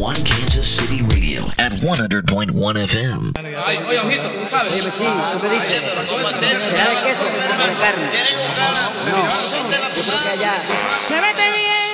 one Kansas City radio at 100.1 FM. Ay, oye, ojito, tú sabes. Sí, tú me dices. ¿Será de queso o será de carne?